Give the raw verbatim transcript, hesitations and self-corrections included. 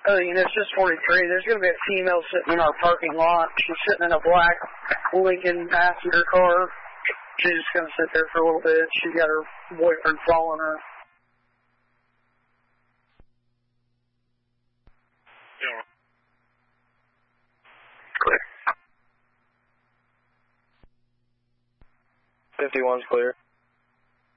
Oh, you know, it's just forty-three. There's going to be a female sitting in our parking lot. She's sitting in a black Lincoln passenger car. She's just going to sit there for a little bit. She's got her boyfriend following her. Yeah. Clear. fifty-one's clear.